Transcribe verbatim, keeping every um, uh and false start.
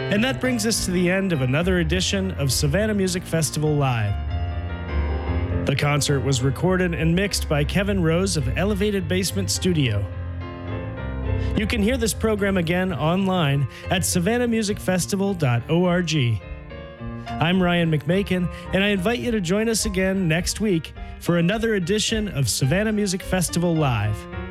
And that brings us to the end of another edition of Savannah Music Festival Live. The concert was recorded and mixed by Kevin Rose of Elevated Basement Studio. You can hear this program again online at savannah music festival dot org. I'm Ryan McMakin, and I invite you to join us again next week for another edition of Savannah Music Festival Live.